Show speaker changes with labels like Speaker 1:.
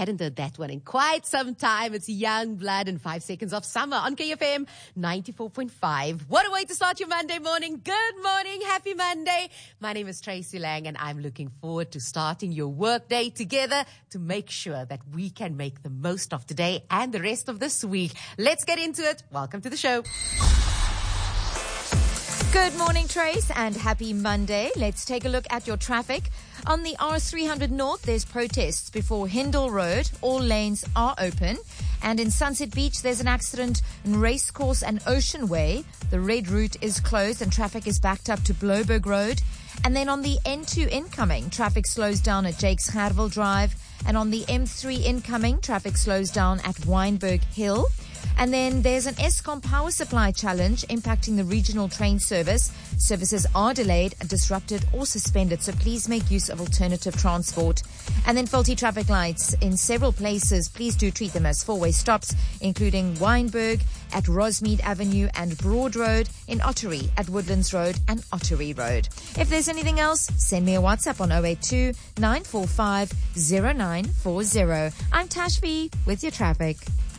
Speaker 1: hadn't heard that one in quite some time. It's Young Blood and 5 Seconds of Summer on KFM 94.5. What a way to start your Monday morning. Good morning. Happy Monday. My name is Tracy Lang, and I'm looking forward to starting your work day together to make sure that we can make the most of today and the rest of this week. Let's get into it. Welcome to the show.
Speaker 2: Good morning, Trace, and happy Monday. Let's take a look at your traffic. On the R300 North, there's protests before Hindle Road. All lanes are open. And in Sunset Beach, there's an accident in Racecourse and Ocean Way. The red route is closed and traffic is backed up to Bloberg Road. And then on the N2 incoming, traffic slows down at Jakes Gerwel Drive. And on the M3 incoming, traffic slows down at Wynberg Hill. And then there's an Eskom power supply challenge impacting the regional train service. Services are delayed, disrupted or suspended, so please make use of alternative transport. And then faulty traffic lights in several places. Please do treat them as four-way stops, including Wynberg at Rosmead Avenue and Broad Road, in Ottery at Woodlands Road and Ottery Road. If there's anything else, send me a WhatsApp on 082-945-0940. I'm Tashvi with your traffic.